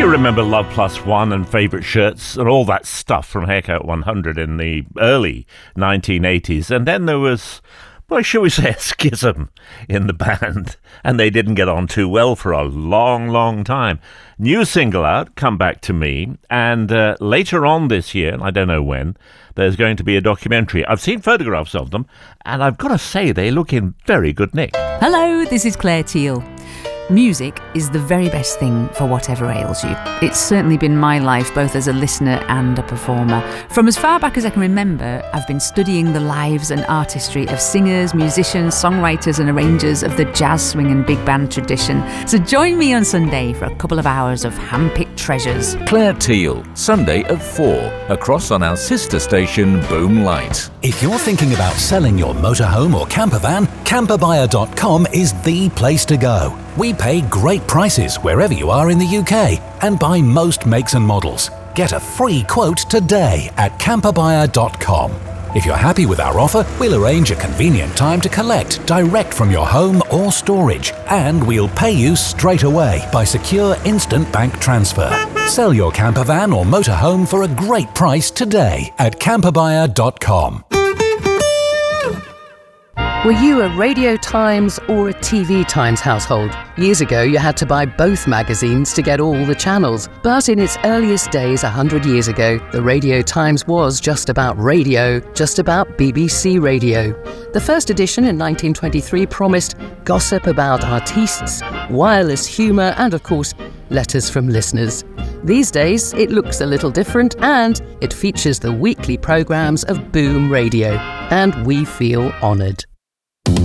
You remember Love Plus One and Favourite Shirts and all that stuff from Haircut 100 in the early 1980s. And then there was, well, shall we say, a schism in the band. And they didn't get on too well for a long, long time. New single out, Come Back to Me. And later on this year, and I don't know when, there's going to be a documentary. I've seen photographs of them, and I've got to say they look in very good nick. Hello, this is Claire Teal. Music is the very best thing for whatever ails you. It's certainly been my life, both as a listener and a performer. From as far back as I can remember, I've been studying the lives and artistry of singers, musicians, songwriters and arrangers of the jazz, swing and big band tradition. So join me on Sunday for a couple of hours of hand-picked treasures. Claire Teal, Sunday at 4, across on our sister station, Boom Light. If you're thinking about selling your motorhome or camper van, camperbuyer.com is the place to go. We pay great prices wherever you are in the UK and buy most makes and models. Get a free quote today at camperbuyer.com. If you're happy with our offer, we'll arrange a convenient time to collect direct from your home or storage, and we'll pay you straight away by secure instant bank transfer. Sell your camper van or motorhome for a great price today at camperbuyer.com. Were you a Radio Times or a TV Times household? Years ago, you had to buy both magazines to get all the channels. But in its earliest days, 100 years ago, the Radio Times was just about radio, just about BBC Radio. The first edition in 1923 promised gossip about artistes, wireless humour and, of course, letters from listeners. These days, it looks a little different and it features the weekly programmes of Boom Radio. And we feel honoured.